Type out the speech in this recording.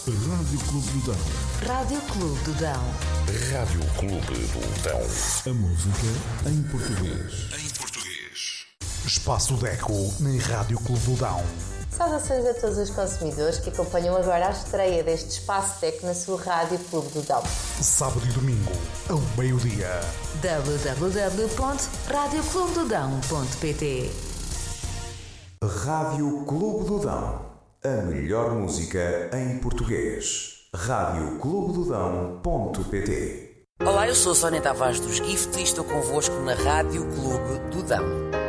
Rádio Clube do Dão. Rádio Clube do Dão. Rádio Clube do Dão. A música em português. Espaço Deco na Rádio Clube do Dão. Saudações a todos os consumidores que acompanham agora a estreia deste Espaço Deco na sua Rádio Clube do Dão. Sábado e domingo, ao meio-dia. www.radioclubedodão.pt. Rádio Clube do Dão. A melhor música em português. radioclubedodão.pt. Olá, eu sou a Sónia Tavares dos Gift e estou convosco na Rádio Clube do Dão.